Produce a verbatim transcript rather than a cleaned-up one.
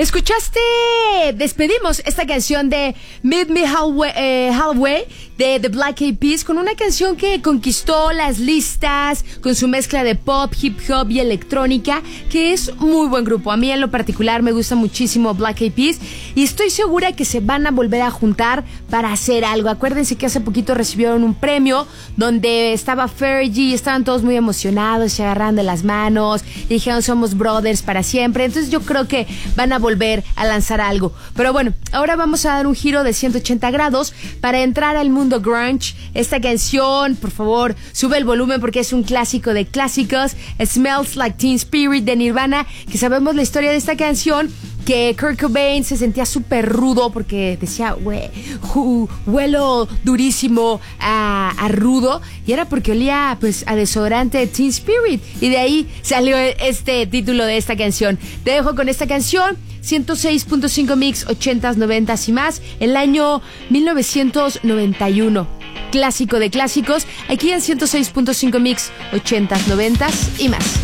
Escuchaste, despedimos esta canción de Meet Me Halfway, eh, Halfway de The Black Eyed Peas con una canción que conquistó las listas con su mezcla de pop, hip hop y electrónica, que es muy buen grupo. A mí en lo particular me gusta muchísimo Black Eyed Peas y estoy segura que se van a volver a juntar para hacer algo. Acuérdense que hace poquito recibieron un premio donde estaba Fergie, estaban todos muy emocionados, se agarraron de las manos y dijeron somos brothers para siempre. Entonces yo creo que van a volver a lanzar algo. Pero bueno, ahora vamos a dar un giro de ciento ochenta grados para entrar al mundo grunge. Esta canción, por favor, sube el volumen porque es un clásico de clásicos. Smells Like Teen Spirit de Nirvana, que sabemos la historia de esta canción, que Kurt Cobain se sentía súper rudo porque decía, güey, huelo durísimo a, a rudo, y era porque olía pues a desodorante de Teen Spirit, y de ahí salió este título de esta canción. Te dejo con esta canción, ciento seis punto cinco Mix, ochentas, noventas y más, el año mil novecientos noventa y uno. Clásico de clásicos, aquí en ciento seis punto cinco Mix, ochentas, noventas y más.